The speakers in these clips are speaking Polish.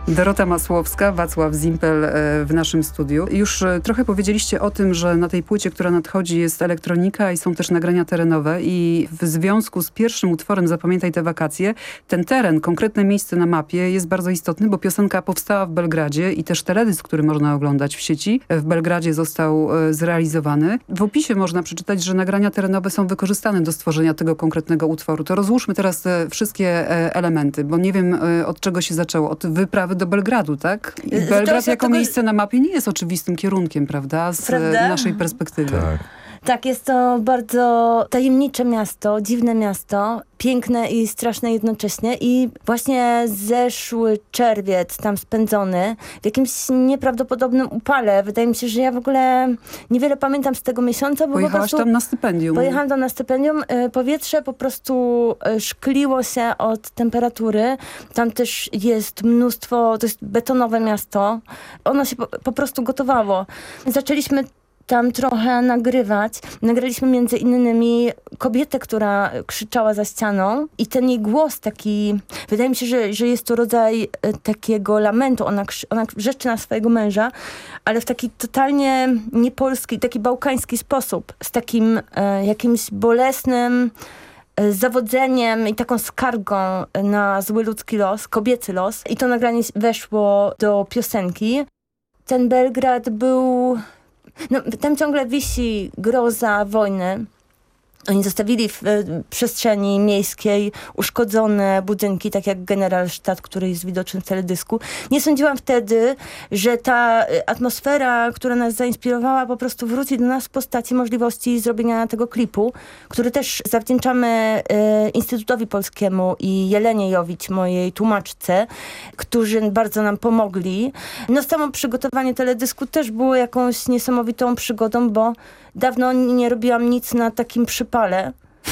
Dorota Masłowska, Wacław Zimpel w naszym studiu. Już trochę powiedzieliście o tym, że na tej płycie, która nadchodzi, jest elektronika i są też nagrania terenowe i w związku z pierwszym utworem Zapamiętaj te wakacje, ten teren, konkretne miejsce na mapie jest bardzo istotny, bo piosenka powstała w Belgradzie i też teledysk, który można oglądać w sieci, w Belgradzie został zrealizowany. W opisie można przeczytać, że nagrania terenowe są wykorzystane do stworzenia tego konkretnego utworu. To rozłóżmy teraz te wszystkie elementy, bo nie wiem, od czego się zaczęło. Od wyprawy do Belgradu, tak? I Belgrad jako miejsce na mapie nie jest oczywistym kierunkiem, prawda? Z naszej perspektywy. Tak. Tak, jest to bardzo tajemnicze miasto, dziwne miasto, piękne i straszne jednocześnie i właśnie zeszły czerwiec tam spędzony w jakimś nieprawdopodobnym upale. Wydaje mi się, że ja w ogóle niewiele pamiętam z tego miesiąca, bo Pojechałaś tam na stypendium. Pojechałam tam na stypendium. Powietrze po prostu szkliło się od temperatury. Tam też jest mnóstwo, to jest betonowe miasto. Ono się po prostu gotowało. Zaczęliśmy tam trochę nagrywać. Nagraliśmy między innymi kobietę, która krzyczała za ścianą i ten jej głos taki, wydaje mi się, że jest to rodzaj takiego lamentu. Ona wrzeszczy na swojego męża, ale w taki totalnie niepolski, taki bałkański sposób. Z takim jakimś bolesnym zawodzeniem i taką skargą na zły ludzki los, kobiecy los. I to nagranie weszło do piosenki. Ten Belgrad był... No, tam ciągle wisi groza wojny. Oni zostawili w przestrzeni miejskiej uszkodzone budynki, tak jak Generalstadt, który jest widoczny w teledysku. Nie sądziłam wtedy, że ta atmosfera, która nas zainspirowała, po prostu wróci do nas w postaci możliwości zrobienia tego klipu, który też zawdzięczamy Instytutowi Polskiemu i Jelenie Jowicz, mojej tłumaczce, którzy bardzo nam pomogli. No samo przygotowanie teledysku też było jakąś niesamowitą przygodą, bo dawno nie robiłam nic na takim przypale.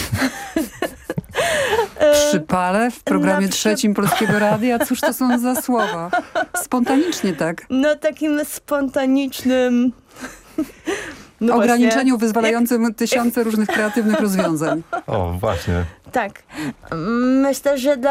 Przypale w programie trzecim Polskiego Radia? Cóż to są za słowa? Spontanicznie tak. No takim spontanicznym... No ograniczeniu właśnie. wyzwalającym tysiące różnych kreatywnych rozwiązań. O, właśnie. Tak. Myślę, że dla